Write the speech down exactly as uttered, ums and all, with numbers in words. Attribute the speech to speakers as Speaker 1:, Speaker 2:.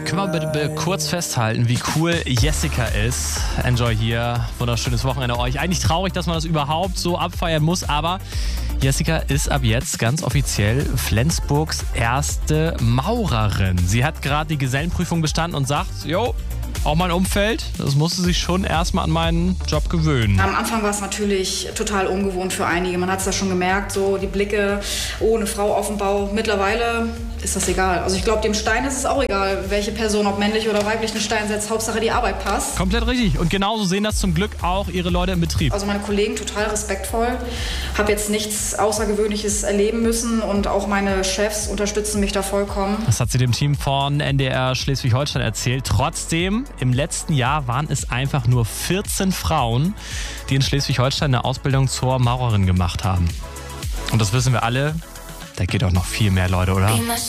Speaker 1: Können wir bitte, bitte kurz festhalten, wie cool Jessica ist. Enjoy hier. Wunderschönes Wochenende euch. Eigentlich traurig, dass man das überhaupt so abfeiern muss, aber Jessica ist ab jetzt ganz offiziell Flensburgs erste Maurerin. Sie hat gerade die Gesellenprüfung bestanden und sagt, jo, auch mein Umfeld, das musste sich schon erstmal an meinen Job gewöhnen.
Speaker 2: Am Anfang war es natürlich total ungewohnt für einige. Man hat es da schon gemerkt, so die Blicke, oh, eine Frau auf dem Bau. Mittlerweile ist das egal. Also ich glaube, dem Stein ist es auch egal, welche Person, ob männlich oder weiblich, einen Stein setzt. Hauptsache die Arbeit passt.
Speaker 1: Komplett richtig. Und genauso sehen das zum Glück auch ihre Leute im Betrieb.
Speaker 2: Also meine Kollegen total respektvoll. Habe jetzt nichts Außergewöhnliches erleben müssen und auch meine Chefs unterstützen mich da vollkommen.
Speaker 1: Das hat sie dem Team von N D R Schleswig-Holstein erzählt. Trotzdem, im letzten Jahr waren es einfach nur vierzehn Frauen, die in Schleswig-Holstein eine Ausbildung zur Maurerin gemacht haben. Und das wissen wir alle, da geht auch noch viel mehr, Leute, oder?